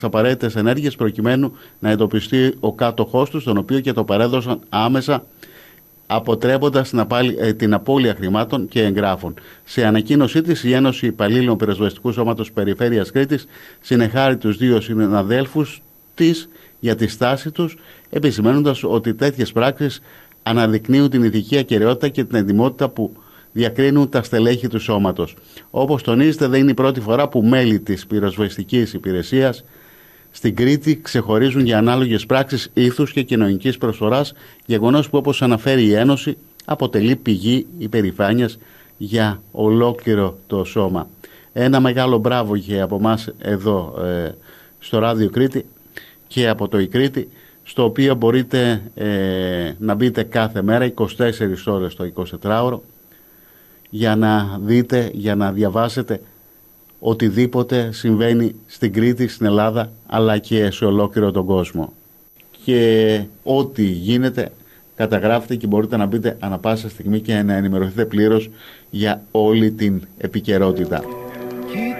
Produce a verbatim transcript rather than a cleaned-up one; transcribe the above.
απαραίτητες ενέργειες προκειμένου να εντοπιστεί ο κάτοχός τους, τον οποίο και το παρέδωσαν άμεσα, αποτρέποντας την, απάλι, ε, την απώλεια χρημάτων και εγγράφων. Σε ανακοίνωσή της, η Ένωση Υπαλλήλων Πυροσβεστικού Σώματος Περιφέρειας Κρήτης συνεχάρει τους δύο συναδέλφους της για τη στάση τους, επισημαίνοντας ότι τέτοιες πράξεις αναδεικνύουν την ηθική ακεραιότητα και την εντιμότητα που διακρίνουν τα στελέχη του σώματος. Όπως τονίζεται, δεν είναι η πρώτη φορά που μέλη της πυροσβεστικής υπηρεσίας στην Κρήτη ξεχωρίζουν για ανάλογες πράξεις ήθους και κοινωνικής προσφοράς, γεγονός που, όπως αναφέρει η Ένωση, αποτελεί πηγή υπερηφάνειας για ολόκληρο το σώμα. Ένα μεγάλο μπράβο και από εμάς εδώ ε, στο Ράδιο Κρήτη και από το η Κρήτη, στο οποίο μπορείτε ε, να μπείτε κάθε μέρα είκοσι τέσσερις ώρες το εικοσιτετράωρο για να δείτε, για να διαβάσετε οτιδήποτε συμβαίνει στην Κρήτη, στην Ελλάδα, αλλά και σε ολόκληρο τον κόσμο. Και ό,τι γίνεται καταγράφετε και μπορείτε να μπείτε ανα πάσα στιγμή και να ενημερωθείτε πλήρως για όλη την επικαιρότητα.